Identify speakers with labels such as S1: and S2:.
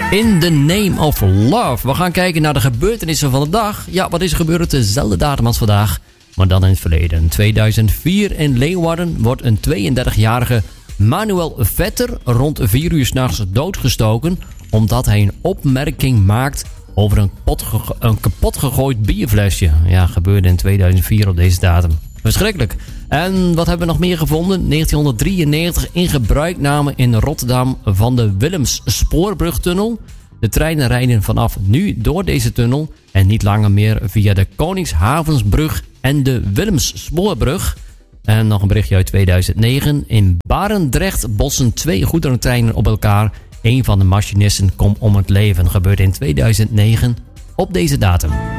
S1: In the Name of Love. We gaan kijken naar de gebeurtenissen van de dag. Ja, wat is er gebeurd dezelfde datum als vandaag, maar dan in het verleden. In 2004 in Leeuwarden wordt een 32-jarige Manuel Vetter rond 4 uur 's nachts doodgestoken, omdat hij een opmerking maakt over een kapot gegooid bierflesje. Ja, gebeurde in 2004 op deze datum. Verschrikkelijk. En wat hebben we nog meer gevonden? 1993 in gebruikname in Rotterdam van de Willems Spoorbrugtunnel. De treinen rijden vanaf nu door deze tunnel en niet langer meer via de Koningshavensbrug en de Willems Spoorbrug. En nog een berichtje uit 2009. In Barendrecht botsen 2 goederentreinen op elkaar. Een van de machinisten komt om het leven. Gebeurde in 2009 op deze datum.